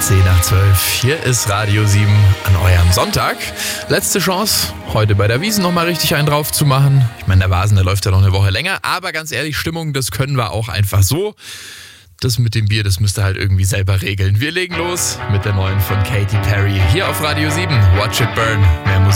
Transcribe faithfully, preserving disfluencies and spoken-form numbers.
zehn nach zwölf. Hier ist Radio sieben an eurem Sonntag. Letzte Chance, heute bei der Wiesn nochmal richtig einen drauf zu machen. Ich meine, der Vasen, der läuft ja noch eine Woche länger. Aber ganz ehrlich, Stimmung, das können wir auch einfach so. Das mit dem Bier, das müsst ihr halt irgendwie selber regeln. Wir legen los mit der neuen von Katy Perry. Hier auf Radio sieben. Watch it burn. Mehr Musik.